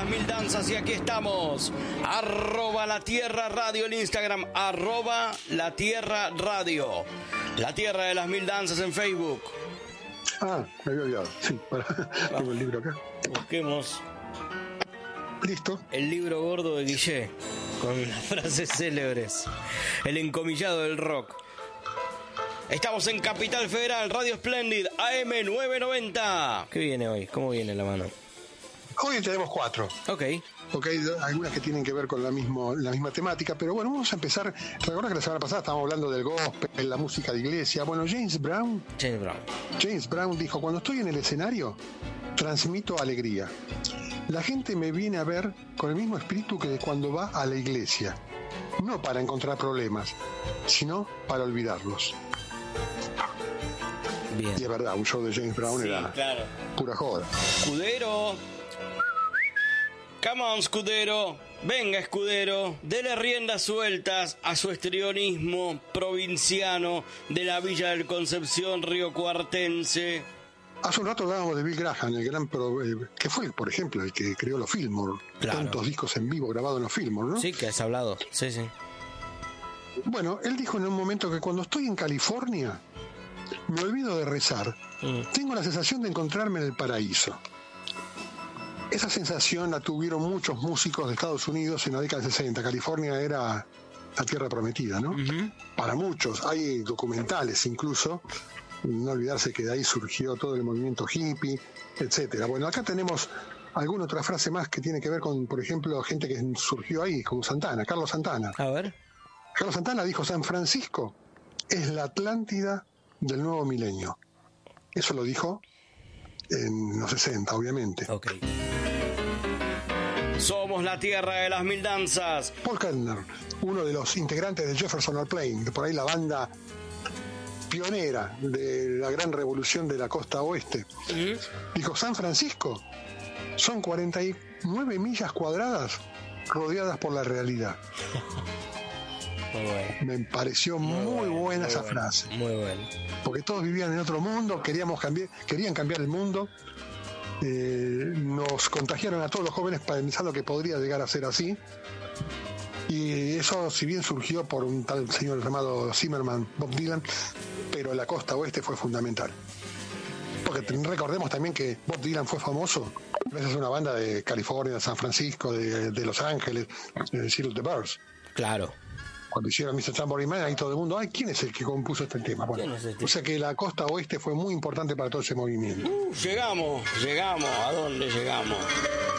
las mil danzas y aquí estamos. @LaTierraRadio en Instagram, @LaTierraRadio. La Tierra de las Mil Danzas en Facebook. Me había olvidado. Sí, tengo el libro acá. Busquemos. Listo. El libro gordo de Guillé, con las frases célebres. El encomillado del rock. Estamos en Capital Federal, Radio Splendid, AM 990. ¿Qué viene hoy? ¿Cómo viene la mano? Hoy tenemos 4. Ok. Porque hay algunas que tienen que ver con la misma temática, pero bueno, vamos a empezar. Recuerda que la semana pasada estábamos hablando del gospel, la música de iglesia. Bueno, James Brown dijo: cuando estoy en el escenario, transmito alegría. La gente me viene a ver con el mismo espíritu que cuando va a la iglesia, no para encontrar problemas, sino para olvidarlos. Bien. Y es verdad, un show de James Brown era pura joda. Escudero. Come on, Escudero. Venga, Escudero. Dele riendas sueltas a su estrionismo provinciano de la Villa del Concepción riocuartense. Hace un rato hablábamos de Bill Graham, el gran que fue, por ejemplo, el que creó los Fillmore. Claro. Tantos discos en vivo grabados en los Fillmore, ¿no? Sí, que has hablado. Sí. Bueno, él dijo en un momento que cuando estoy en California, me olvido de rezar. Tengo la sensación de encontrarme en el paraíso. Esa sensación la tuvieron muchos músicos de Estados Unidos en la década de 60. California era la tierra prometida, ¿no? Uh-huh. Para muchos. Hay documentales incluso. No olvidarse que de ahí surgió todo el movimiento hippie, etcétera. Bueno, acá tenemos alguna otra frase más que tiene que ver con, por ejemplo, gente que surgió ahí, como Santana, Carlos Santana. A ver. Carlos Santana dijo: San Francisco es la Atlántida del nuevo milenio. Eso lo dijo en los 60, obviamente. Ok. Somos la tierra de las mil danzas. Paul Kellner, uno de los integrantes de Jefferson Airplane, de por ahí la banda pionera de la gran revolución de la costa oeste, dijo: San Francisco son 49 millas cuadradas rodeadas por la realidad. Me pareció muy buena esa frase. Muy buena. Porque todos vivían en otro mundo, querían cambiar el mundo. Nos contagiaron a todos los jóvenes pensando que podría llegar a ser así. Y eso, si bien surgió por un tal señor llamado Zimmerman, Bob Dylan, pero la costa oeste fue fundamental. Porque recordemos también que Bob Dylan fue famoso gracias a una banda de California, de San Francisco, de Los Ángeles, de The Birds. Claro. Cuando hicieron Mr. Tambourine Man, ahí todo el mundo: ¿quién es el que compuso este tema? Bueno, o sea que la costa oeste fue muy importante para todo ese movimiento. Llegamos. ¿A dónde llegamos?